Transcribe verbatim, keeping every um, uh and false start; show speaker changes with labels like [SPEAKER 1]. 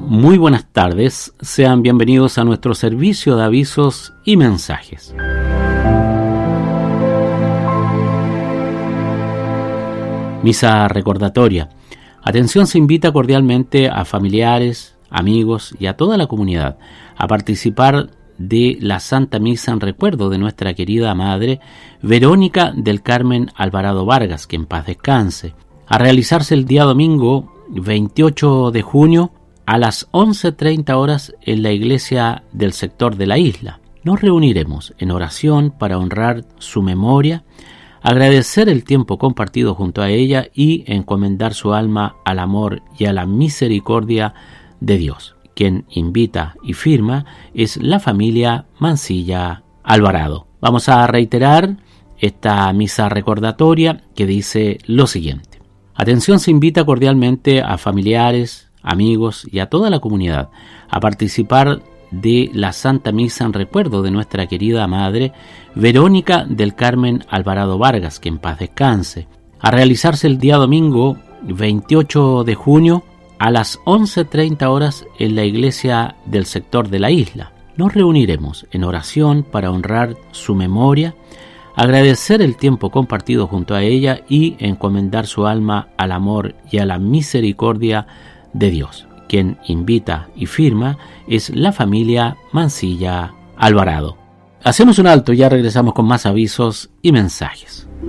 [SPEAKER 1] Muy buenas tardes, sean bienvenidos a nuestro servicio de avisos y mensajes. Misa recordatoria. Atención, se invita cordialmente a familiares, amigos y a toda la comunidad a participar de la Santa Misa en recuerdo de nuestra querida Madre Verónica del Carmen Alvarado Vargas, que en paz descanse, a realizarse el día domingo veintiocho de junio a las once treinta horas en la iglesia del sector de la isla. Nos reuniremos en oración para honrar su memoria, agradecer el tiempo compartido junto a ella y encomendar su alma al amor y a la misericordia de Dios. Quien invita y firma es la familia Mancilla Alvarado. Vamos a reiterar esta misa recordatoria que dice lo siguiente. Atención, se invita cordialmente a familiares, amigos y a toda la comunidad a participar de la Santa Misa en recuerdo de nuestra querida Madre Verónica del Carmen Alvarado Vargas, que en paz descanse, a realizarse el día domingo veintiocho de junio a las once treinta horas en la iglesia del sector de la isla. Nos reuniremos en oración para honrar su memoria, agradecer el tiempo compartido junto a ella y encomendar su alma al amor y a la misericordia de Dios. Quien invita y firma es la familia Mancilla Alvarado. Hacemos un alto y ya regresamos con más avisos y mensajes.